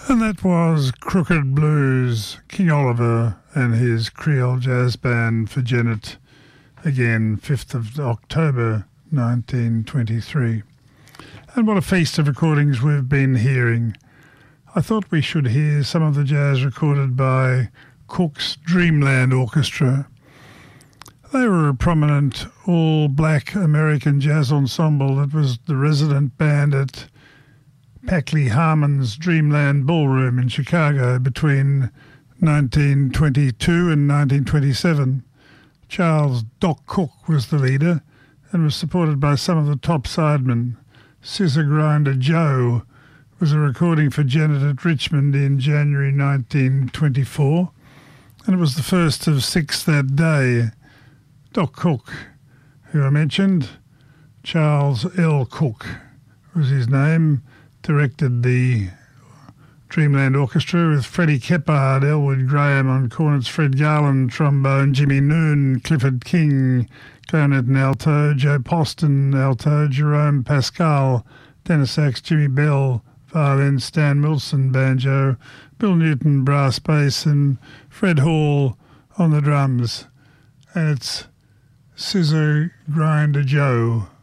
And that was Crooked Blues, King Oliver and his Creole Jazz Band for Janet, again 5th of October 1923. And what a feast of recordings we've been hearing. I thought we should hear some of the jazz recorded by Cook's Dreamland Orchestra. They were a prominent all-black American jazz ensemble that was the resident band at Packley Harmon's Dreamland Ballroom in Chicago between 1922 and 1927. Charles Doc Cook was the leader and was supported by some of the top sidemen. Scissor Grinder Joe was a recording for Janet at Richmond in January 1924, and it was the first of 6 that day. Doc Cook, who I mentioned, Charles L. Cook was his name, directed the Dreamland Orchestra with Freddie Keppard, Elwood Graham on cornets, Fred Garland trombone, Jimmy Noon, Clifford King clarinet and alto, Joe Poston alto, Jerome Pascal tenor sax, Jimmy Bell violin, Stan Wilson banjo, Bill Newton brass bass, and Fred Hall on the drums. And it's Scissor Grinder Joe.